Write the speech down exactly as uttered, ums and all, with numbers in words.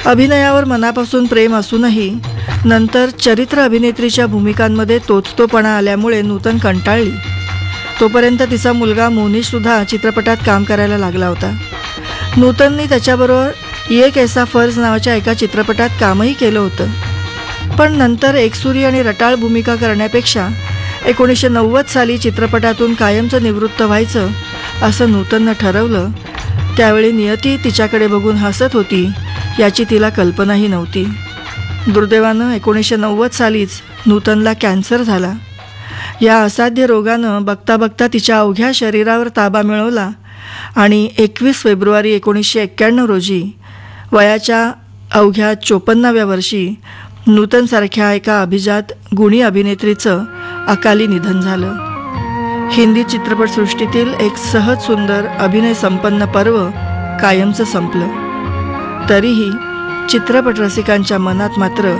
अभिनयावर मनापासून प्रेम असूनही नंतर चरित्र अभिनेत्रीच्या भूमिकांमध्ये तोचतोपणा आल्यामुळे नूतन कंटाळली. तोपर्यंत तिचा मुलगा मोनिशसुद्धा चित्रपटात काम करायला लागला होता. नूतननी त्याच्याबरोबर ये कैसा फर्ज नावाच्या एका चित्रपटात कामही केलं होतं. पण नंतर एकसुरी आणि रटाळ भूमिका करण्यापेक्षा एकोणीसशे नव्वद साली चित्रपटातून कायमचं निवृत्त व्हायचं असं नूतननं ठरवलं. त्यावेळी नियती तिच्याकडे बघून हसत होती याची तिला कल्पनाही नव्हती. दुर्दैवानं एकोणीसशे नव्वद सालीच नूतनला कॅन्सर झाला. या असाध्य रोगानं बघता बघता तिच्या अवघ्या शरीरावर ताबा मिळवला आणि एकवीस फेब्रुवारी एकोणीसशे एक्क्याण्णव रोजी वयाच्या अवघ्या चोपन्नाव्या वर्षी नूतनसारख्या एका अभिजात गुणी अभिनेत्रीचं अकाली निधन झालं. हिंदी चित्रपटसृष्टीतील एक सहज सुंदर अभिनय संपन्न पर्व कायमचं संपलं. तरीही चित्रपट रसिकांच्या मनात मात्र